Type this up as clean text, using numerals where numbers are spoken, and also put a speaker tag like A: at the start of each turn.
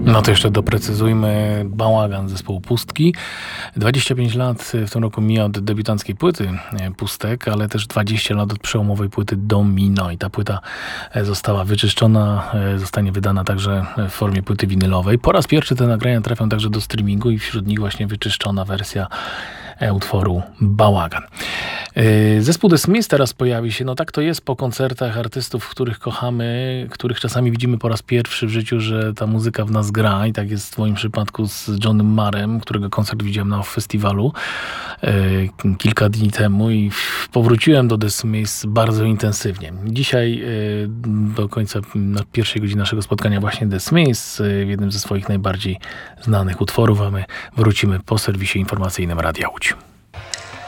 A: No to jeszcze doprecyzujmy. Bałagan zespołu Pustki. 25 lat w tym roku mija od debiutanckiej płyty Pustek, ale też 20 lat od przełomowej płyty Domino. I ta płyta została wyczyszczona, zostanie wydana także w formie płyty winylowej. Po raz pierwszy te nagrania trafią także do streamingu i wśród nich właśnie wyczyszczona wersja utworu Bałagan. Zespół The Smiths teraz pojawi się. No tak to jest po koncertach artystów, których kochamy, których czasami widzimy po raz pierwszy w życiu, że ta muzyka w nas gra i tak jest w moim przypadku z Johnem Marrem, którego koncert widziałem na festiwalu kilka dni temu i powróciłem do The Smiths bardzo intensywnie. Dzisiaj do końca na pierwszej godzinie naszego spotkania właśnie The Smiths w jednym ze swoich najbardziej znanych utworów, a my wrócimy po serwisie informacyjnym Radia Łódź.